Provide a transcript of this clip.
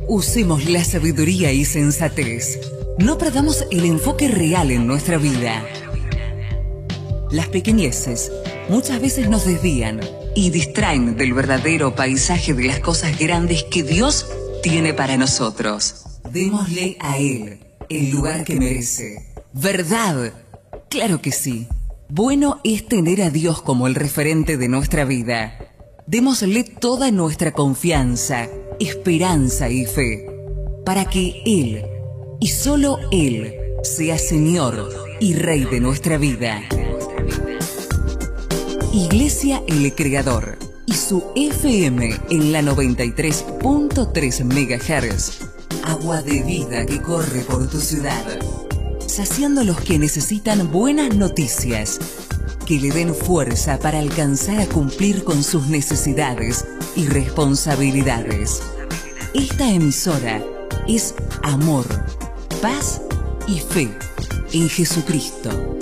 Usemos la sabiduría y sensatez. No perdamos el enfoque real en nuestra vida. Las pequeñeces muchas veces nos desvían y distraen del verdadero paisaje de las cosas grandes que Dios tiene para nosotros. Démosle a Él el lugar que merece. ¿Verdad? Claro que sí. Bueno es tener a Dios como el referente de nuestra vida. Démosle toda nuestra confianza, esperanza y fe, para que Él, y solo Él, sea Señor y Rey de nuestra vida. Iglesia El Creador y su FM en la 93.3 MHz. Agua de vida que corre por tu ciudad, saciando a los que necesitan buenas noticias, que le den fuerza para alcanzar a cumplir con sus necesidades y responsabilidades. Esta emisora es amor, paz y fe en Jesucristo.